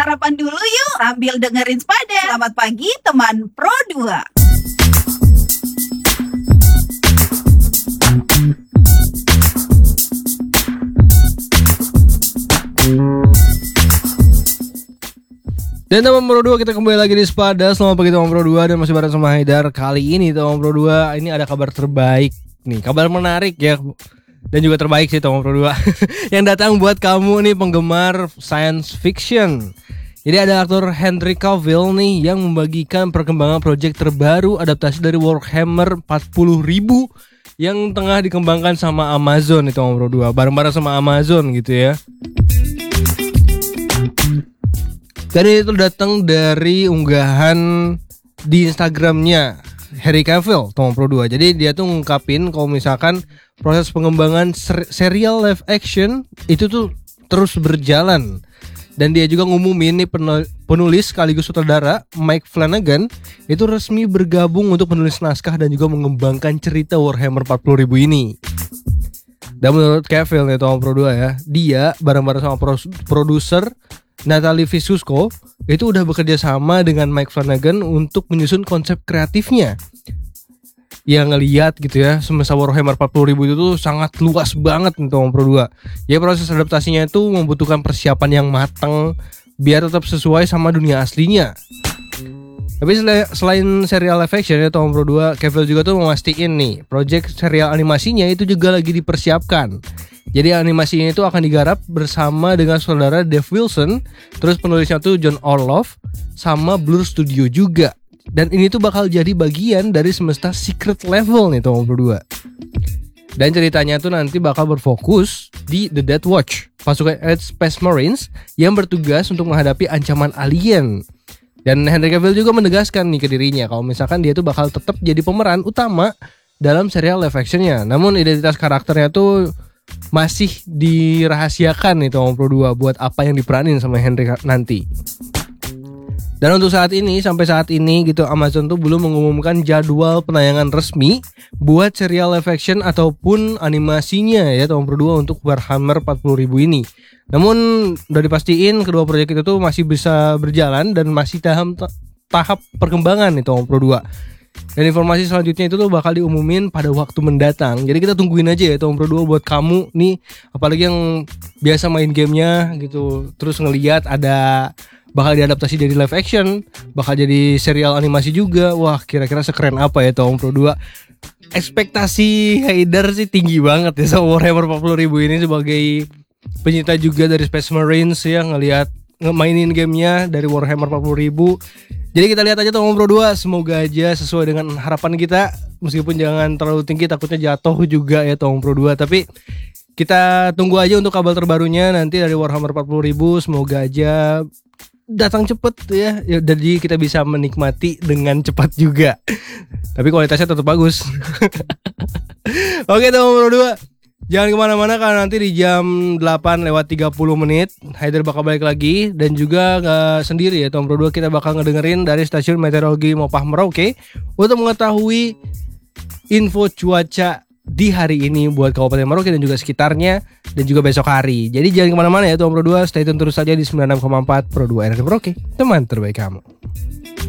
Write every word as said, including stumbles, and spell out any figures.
sarapan dulu yuk sambil dengerin Spada. Selamat pagi teman Pro dua. Dan teman Pro dua, kita kembali lagi di Spada. Selamat pagi teman Pro dua, dan masih bareng sama Haidar. Kali ini teman Pro dua, ini ada kabar terbaik nih, kabar menarik ya. Dan juga terbaik sih teman Pro dua yang datang buat kamu nih penggemar science fiction. Jadi ada aktor Henry Cavill nih yang membagikan perkembangan proyek terbaru adaptasi dari Warhammer empat puluh ribu yang tengah dikembangkan sama Amazon nih teman Pro dua, bareng-bareng sama Amazon gitu ya. Tadi itu datang dari unggahan di Instagramnya Henry Cavill teman Pro dua. Jadi dia tuh ngungkapin kalau misalkan proses pengembangan ser- serial live action itu tuh terus berjalan. Dan dia juga ngumumin nih penulis sekaligus sutradara Mike Flanagan itu resmi bergabung untuk menulis naskah dan juga mengembangkan cerita Warhammer empat puluh ribu ini. Dan menurut Cavill nih teman Pro dua ya, dia bareng-bareng sama produser Natalie Viscuso itu udah bekerja sama dengan Mike Flanagan untuk menyusun konsep kreatifnya. Yang ngelihat gitu ya, semesta Warhammer empat puluh ribu itu tuh sangat luas banget nih teman Pro dua. Ya proses adaptasinya itu membutuhkan persiapan yang matang biar tetap sesuai sama dunia aslinya. Tapi selain serial live action ya teman Pro dua, Cavill juga tuh memastikan nih project serial animasinya itu juga lagi dipersiapkan. Jadi animasinya itu akan digarap bersama dengan saudara Dave Wilson, terus penulisnya tuh John Orloff sama Blur Studio juga. Dan ini tuh bakal jadi bagian dari semesta secret level nih teman Pro dua. Dan ceritanya tuh nanti bakal berfokus di The Death Watch, pasukan Elite Space Marines yang bertugas untuk menghadapi ancaman alien. Dan Henry Cavill juga menegaskan nih ke dirinya kalau misalkan dia tuh bakal tetap jadi pemeran utama dalam serial live actionnya. Namun identitas karakternya tuh masih dirahasiakan nih teman Pro dua buat apa yang diperanin sama Henry nanti. Dan untuk saat ini, sampai saat ini gitu, Amazon tuh belum mengumumkan jadwal penayangan resmi buat serial live action ataupun animasinya ya teman Pro dua untuk Warhammer empat puluh ribu ini. Namun udah dipastiin kedua proyek itu tuh masih bisa berjalan dan masih tahap tahap perkembangan nih teman Pro dua. Dan informasi selanjutnya itu tuh bakal diumumin pada waktu mendatang. Jadi kita tungguin aja ya teman Pro dua buat kamu nih, apalagi yang biasa main gamenya gitu, terus ngelihat ada bakal diadaptasi dari live action, bakal jadi serial animasi juga. Wah, kira-kira sekeren apa ya teman Pro dua. Ekspektasi Haidar sih tinggi banget ya sama Warhammer empat puluh ribu ini sebagai pencinta juga dari Space Marines ya, ngelihat ngemainin gamenya dari Warhammer empat puluh ribu. Jadi kita lihat aja teman Pro dua, semoga aja sesuai dengan harapan kita, meskipun jangan terlalu tinggi takutnya jatuh juga ya teman Pro dua. Tapi kita tunggu aja untuk kabar terbarunya nanti dari Warhammer empat puluh ribu, semoga aja datang cepet ya, ya, jadi kita bisa menikmati dengan cepat juga. Tapi kualitasnya tetap bagus. Oke teman Pro dua, jangan kemana-mana karena nanti di jam delapan lewat tiga puluh menit Haidar bakal balik lagi. Dan juga gak sendiri ya teman Pro dua, kita bakal ngedengerin dari stasiun meteorologi Mopah Merauke untuk mengetahui info cuaca di hari ini buat Kabupaten Merauke dan juga sekitarnya, dan juga besok hari. Jadi jangan kemana-mana ya teman Pro dua, stay tune terus saja di sembilan puluh enam koma empat Pro dua R R Merauke, teman terbaik kamu.